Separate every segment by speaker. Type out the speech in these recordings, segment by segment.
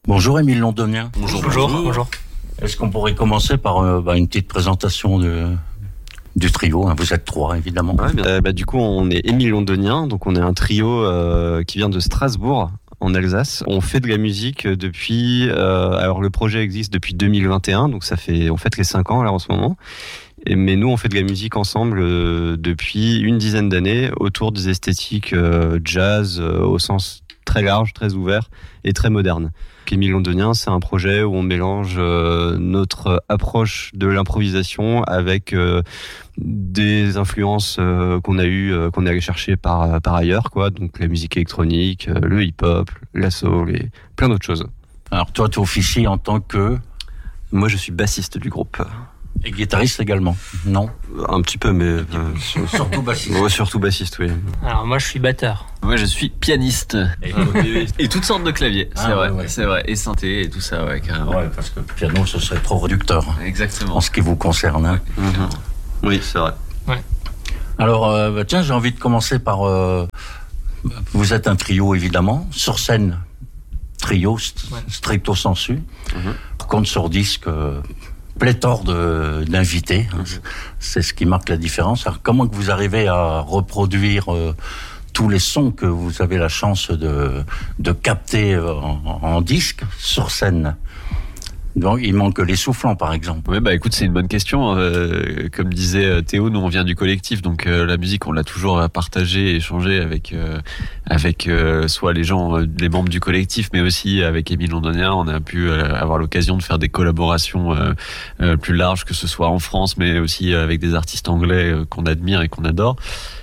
Speaker 1: Bonjour Émile Londonien.
Speaker 2: Bonjour.
Speaker 1: Est-ce qu'on pourrait commencer par une petite présentation du trio, hein. Vous êtes trois, évidemment.
Speaker 2: Ouais, du coup, on est Émile Londonien, donc on est un trio qui vient de Strasbourg, en Alsace. On fait de la musique depuis... alors, le projet existe depuis 2021, donc on fête les 5 ans, là, en ce moment. Mais nous, on fait de la musique ensemble depuis une dizaine d'années, autour des esthétiques jazz, au sens très large, très ouvert et très moderne. Émile Londonien, c'est un projet où on mélange notre approche de l'improvisation avec des influences qu'on est allé chercher par ailleurs, quoi. Donc la musique électronique, le hip-hop, la soul et plein d'autres choses.
Speaker 1: Alors toi, tu officies en tant que...
Speaker 2: Moi, je suis bassiste du groupe.
Speaker 1: Et guitariste également, non?
Speaker 2: Un petit peu, mais...
Speaker 1: surtout bassiste.
Speaker 2: Ouais, surtout bassiste, oui.
Speaker 3: Alors moi, je suis batteur.
Speaker 4: Moi, je suis pianiste. Et toutes sortes de claviers, c'est vrai. Et synthé et tout ça, ouais, carrément.
Speaker 1: Ouais, parce que le piano, ce serait trop réducteur.
Speaker 4: Exactement.
Speaker 1: En ce qui vous concerne. Hein.
Speaker 2: Oui, c'est vrai.
Speaker 3: Ouais.
Speaker 1: Alors, tiens, j'ai envie de commencer par... vous êtes un trio, évidemment. Sur scène, trio, stricto sensu. Par contre, sur disque... pléthore d'invités, hein. C'est ce qui marque la différence. Alors, comment que vous arrivez à reproduire tous les sons que vous avez la chance de capter en disque sur scène? Donc, il manque les soufflants, par exemple.
Speaker 4: Oui, écoute, c'est une bonne question. Comme disait Théo, nous on vient du collectif, donc la musique on l'a toujours partagée, échangée avec soit les gens, les membres du collectif, mais aussi avec Émile Londonien. On a pu avoir l'occasion de faire des collaborations plus larges, que ce soit en France, mais aussi avec des artistes anglais qu'on admire et qu'on adore.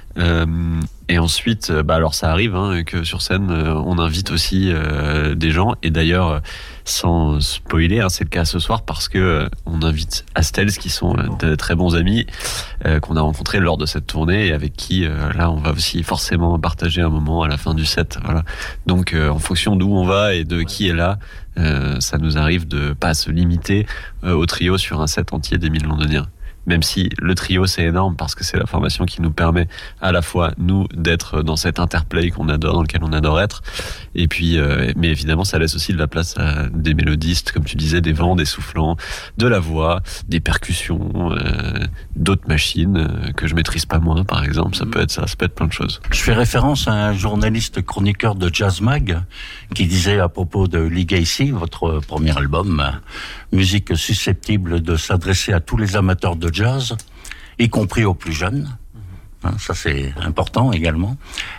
Speaker 4: Et ensuite, alors ça arrive que sur scène, on invite aussi des gens. Et d'ailleurs, sans spoiler, c'est le cas ce soir parce que on invite Astels, qui sont de très bons amis qu'on a rencontrés lors de cette tournée et avec qui là on va aussi forcément partager un moment à la fin du set. Voilà. Donc en fonction d'où on va et de qui est là, ça nous arrive de pas se limiter au trio sur un set entier d'Émile Londonien. Même si le trio c'est énorme parce que c'est la formation qui nous permet à la fois nous d'être dans cet interplay qu'on adore, dans lequel on adore être, et puis mais évidemment ça laisse aussi de la place à des mélodistes, comme tu disais, des vents, des soufflants, de la voix, des percussions, d'autres machines que je maîtrise pas moi par exemple. Ça peut être plein de choses.
Speaker 1: Je fais référence à un journaliste chroniqueur de Jazz Mag qui disait à propos de Legacy, votre premier album, musique susceptible de s'adresser à tous les amateurs de jazz, y compris aux plus jeunes. Ça c'est important également,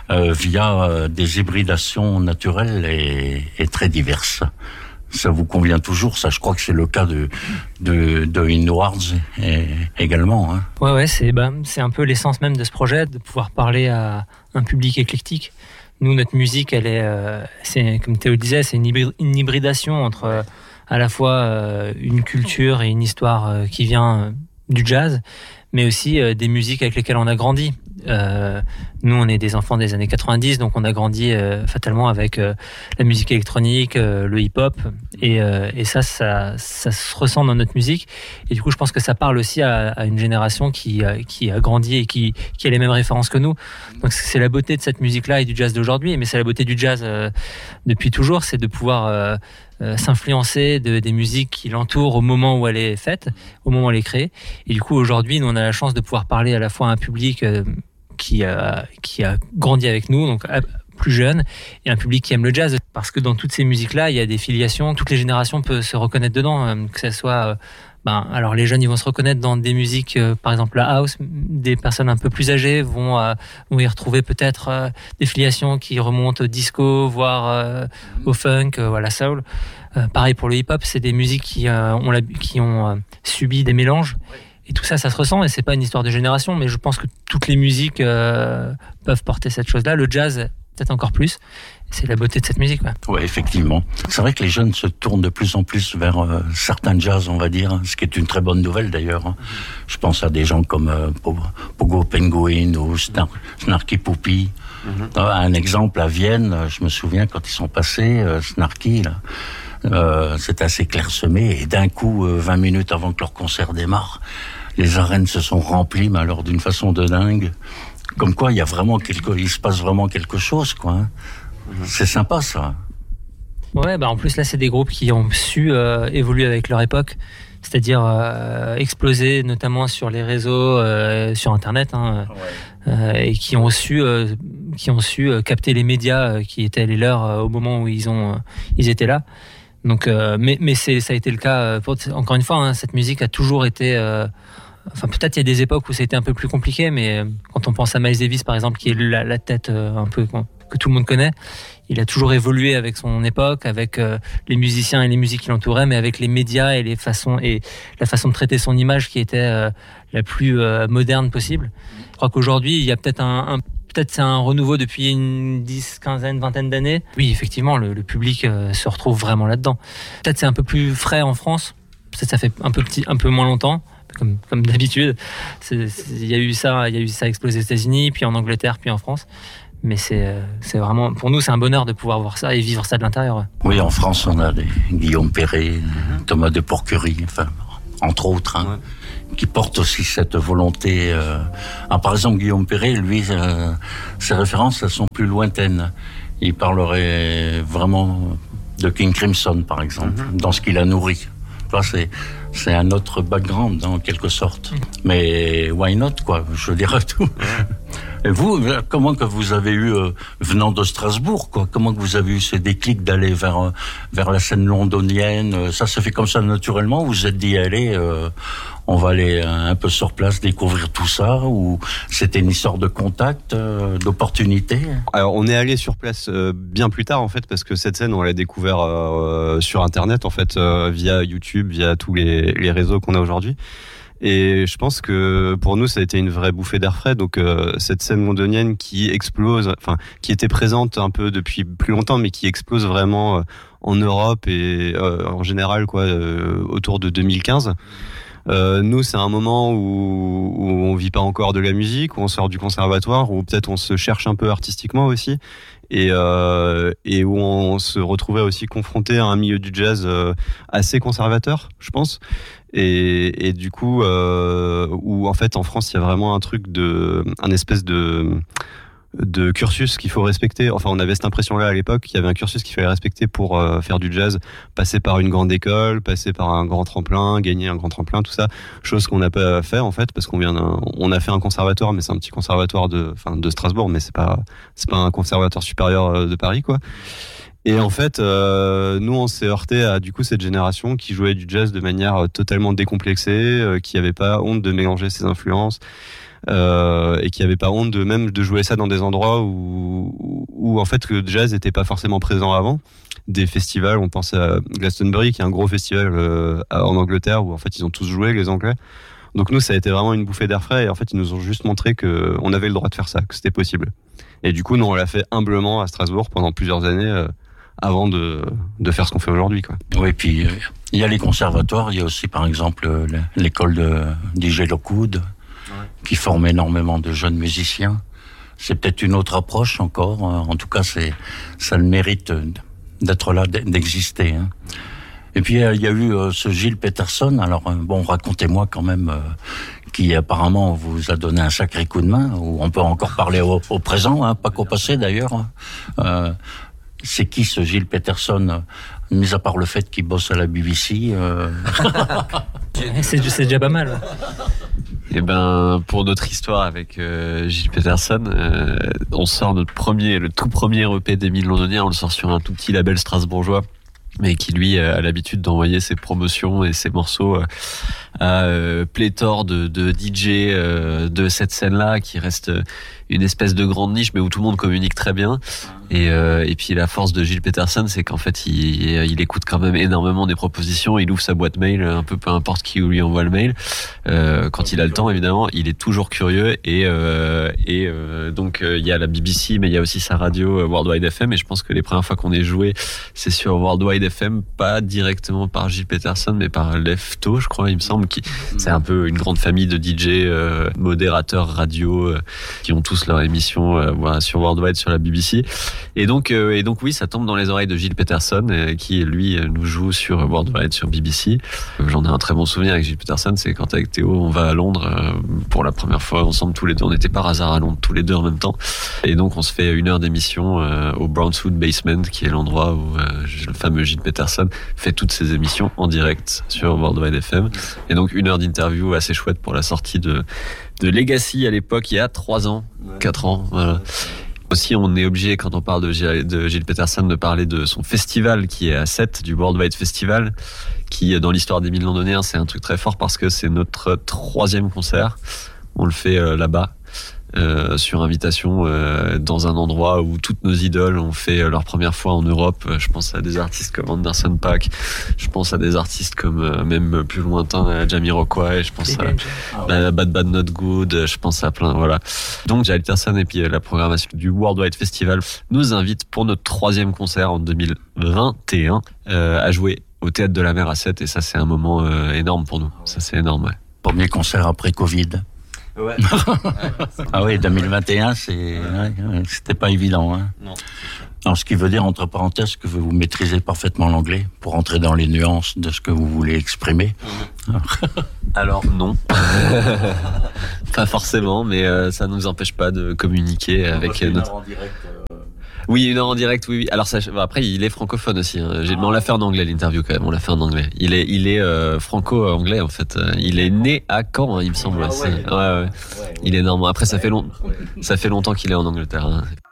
Speaker 1: via des hybridations naturelles et très diverses. Ça vous convient toujours? Ça, je crois que c'est le cas de Inwards également. Hein.
Speaker 3: Ouais, c'est un peu l'essence même de ce projet, de pouvoir parler à un public éclectique. Nous, notre musique, elle c'est comme Théo le disait, c'est une hybridation entre à la fois une culture et une histoire qui vient du jazz, mais aussi des musiques avec lesquelles on a grandi. Nous, on est des enfants des années 90, donc on a grandi fatalement avec la musique électronique, le hip-hop, et ça se ressent dans notre musique. Et du coup, je pense que ça parle aussi à une génération qui a grandi et qui a les mêmes références que nous. Donc c'est la beauté de cette musique-là et du jazz d'aujourd'hui, mais c'est la beauté du jazz depuis toujours, c'est de pouvoir s'influencer des musiques qui l'entourent au moment où elle est faite, au moment où elle est créée. Et du coup, aujourd'hui, nous, on a la chance de pouvoir parler à la fois à un public qui a grandi avec nous, donc plus jeune, et un public qui aime le jazz, parce que dans toutes ces musiques-là, il y a des filiations, toutes les générations peuvent se reconnaître dedans, que ce soit... alors les jeunes, ils vont se reconnaître dans des musiques, par exemple la house. Des personnes un peu plus âgées vont y retrouver peut-être des filiations qui remontent au disco, voire au funk, à la soul. Pareil pour le hip-hop, c'est des musiques qui ont subi des mélanges. Et tout ça se ressent, et c'est pas une histoire de génération, mais je pense que toutes les musiques peuvent porter cette chose-là. Le jazz, peut-être encore plus. C'est la beauté de cette musique.
Speaker 1: Ouais, effectivement. C'est vrai que les jeunes se tournent de plus en plus vers certains jazz, on va dire, ce qui est une très bonne nouvelle d'ailleurs. Je pense à des gens comme Pogo Penguin ou Snarky Puppy. Un exemple à Vienne, je me souviens quand ils sont passés, Snarky, là, c'était assez clairsemé, et d'un coup, 20 minutes avant que leur concert démarre, les arènes se sont remplies, mais alors d'une façon de dingue. Comme quoi, il se passe vraiment quelque chose, quoi. C'est sympa, ça.
Speaker 3: Ouais, en plus là c'est des groupes qui ont su évoluer avec leur époque, c'est-à-dire exploser notamment sur les réseaux, sur Internet, et qui ont su capter les médias qui étaient les leurs au moment où ils étaient là. Donc, mais ça a été le cas. Encore une fois, cette musique a toujours été. Peut-être il y a des époques où c'était un peu plus compliqué, mais quand on pense à Miles Davis par exemple, qui est la tête un peu que tout le monde connaît, il a toujours évolué avec son époque, avec les musiciens et les musiques qui l'entouraient, mais avec les médias et la façon de traiter son image qui était la plus moderne possible. Je crois qu'aujourd'hui, il y a peut-être peut-être c'est un renouveau depuis une 10, quinzaine, vingtaine d'années. Oui, effectivement, le public se retrouve vraiment là-dedans. Peut-être c'est un peu plus frais en France. Peut-être ça fait un peu moins longtemps. Comme d'habitude, il y a eu ça exploser aux États-Unis, puis en Angleterre, puis en France. Mais c'est vraiment, pour nous, c'est un bonheur de pouvoir voir ça et vivre ça de l'intérieur. Ouais.
Speaker 1: Oui, en France, on a des Guillaume Perret, Thomas de Porquerie, entre autres, qui portent aussi cette volonté. Par exemple, Guillaume Perret, lui, ses références, elles sont plus lointaines. Il parlerait vraiment de King Crimson, par exemple, dans ce qu'il a nourri. Là, c'est un autre background, en quelque sorte. Mais why not, quoi, je dirais tout. Et vous, comment que vous avez eu, venant de Strasbourg, quoi, comment que vous avez eu ces déclics d'aller vers la scène londonienne? Ça se fait comme ça naturellement? Vous vous êtes dit, allez, on va aller un peu sur place découvrir tout ça, ou c'était une histoire de contact, d'opportunité?
Speaker 2: Alors on est allé sur place bien plus tard en fait, parce que cette scène on l'a découvert sur internet en fait, via YouTube, via tous les réseaux qu'on a aujourd'hui. Et je pense que pour nous ça a été une vraie bouffée d'air frais. Donc cette scène londonienne qui explose, qui était présente un peu depuis plus longtemps, mais qui explose vraiment en Europe et en général autour de 2015. Nous, c'est un moment où on vit pas encore de la musique, où on sort du conservatoire, où peut-être on se cherche un peu artistiquement aussi, et où on se retrouvait aussi confronté à un milieu du jazz assez conservateur, je pense. Et du coup, où en fait en France, il y a vraiment un espèce de cursus qu'il faut respecter. Enfin, on avait cette impression-là à l'époque, qu'il y avait un cursus qu'il fallait respecter pour faire du jazz, passer par une grande école, passer par un grand tremplin, gagner un grand tremplin, tout ça, chose qu'on n'a pas fait en fait, parce qu'on a fait un conservatoire, mais c'est un petit conservatoire de Strasbourg, mais c'est pas un conservatoire supérieur de Paris, quoi. Et en fait, nous, on s'est heurté à du coup cette génération qui jouait du jazz de manière totalement décomplexée, qui avait pas honte de mélanger ses influences. Et qui avait pas honte de jouer ça dans des endroits où en fait le jazz était pas forcément présent avant. Des festivals, on pense à Glastonbury qui est un gros festival en Angleterre où en fait ils ont tous joué, les Anglais. Donc nous ça a été vraiment une bouffée d'air frais et en fait ils nous ont juste montré que on avait le droit de faire ça, que c'était possible. Et du coup nous on l'a fait humblement à Strasbourg pendant plusieurs années avant de faire ce qu'on fait aujourd'hui, quoi.
Speaker 1: Oui, puis il y a les conservatoires, il y a aussi par exemple l'école de DJ Lockwood, qui forme énormément de jeunes musiciens. C'est peut-être une autre approche encore. En tout cas, ça a le mérite d'être là, d'exister. Et puis, il y a eu ce Gilles Peterson. Alors, racontez-moi quand même, qui apparemment vous a donné un sacré coup de main, ou on peut encore parler au présent, pas qu'au passé d'ailleurs. C'est qui ce Gilles Peterson, mis à part le fait qu'il bosse à la BBC?
Speaker 3: C'est déjà pas mal.
Speaker 4: Et pour notre histoire avec Gilles Peterson, on sort le tout premier EP d'Émile Londonien, on le sort sur un tout petit label strasbourgeois, mais qui lui a l'habitude d'envoyer ses promotions et ses morceaux à pléthore de DJ de cette scène-là, qui reste une espèce de grande niche, mais où tout le monde communique très bien. Et puis la force de Gilles Peterson, c'est qu'en fait il écoute quand même énormément des propositions, il ouvre sa boîte mail un peu importe qui lui envoie le mail, quand il a le temps évidemment, il est toujours curieux et donc il y a la BBC, mais il y a aussi sa radio World Wide FM, et je pense que les premières fois qu'on est joué c'est sur World Wide FM, pas directement par Gilles Peterson mais par Lefto, je crois, il me semble, c'est un peu une grande famille de DJ modérateurs radio qui ont tous tous leur émission voilà, sur Worldwide, sur la BBC. Et donc oui, ça tombe dans les oreilles de Gilles Peterson, qui lui nous joue sur Worldwide, sur BBC. J'en ai un très bon souvenir avec Gilles Peterson, c'est quand avec Théo on va à Londres pour la première fois ensemble tous les deux. On était par hasard à Londres tous les deux en même temps. Et donc on se fait 1 heure d'émission au Brownswood Basement, qui est l'endroit où le fameux Gilles Peterson fait toutes ses émissions en direct sur Worldwide FM. Et donc 1 heure d'interview assez chouette pour la sortie de Legacy à l'époque, il y a 3 ans, 4 ans, voilà. Aussi, on est obligé, quand on parle de Gilles Peterson, de parler de son festival qui est à 7, du Worldwide Festival, qui, dans l'histoire des 1000 Londoniens, c'est un truc très fort parce que c'est notre 3e concert. On le fait là-bas. Sur invitation dans un endroit où toutes nos idoles ont fait leur première fois en Europe. Je pense à des artistes comme Anderson .Paak, je pense à des artistes comme même plus lointains, Jamiroquai, je pense à Bad Bad Not Good, je pense à plein, voilà. Donc Gilles Peterson et puis la programmation du Worldwide Festival nous invite pour notre 3e concert en 2021 à jouer au Théâtre de la Mer à 7, et ça c'est un moment énorme pour nous. Ça c'est énorme, ouais.
Speaker 1: Premier concert après Covid.
Speaker 4: Ouais.
Speaker 1: Ah oui, 2021, c'était pas évident. Hein.
Speaker 4: Non.
Speaker 1: Alors, ce qui veut dire, entre parenthèses, que vous maîtrisez parfaitement l'anglais pour entrer dans les nuances de ce que vous voulez exprimer.
Speaker 4: Alors non, pas forcément, mais ça ne nous empêche pas de communiquer avec notre... Oui, 1 heure en direct, oui. Alors ça, après, il est francophone aussi. Hein. Mais on l'a fait en anglais, l'interview quand même. On l'a fait en anglais. Il est franco-anglais en fait. Il est né à Caen, hein, il me semble. Ouais. Il est énorme. Après, ça fait longtemps qu'il est en Angleterre. Hein.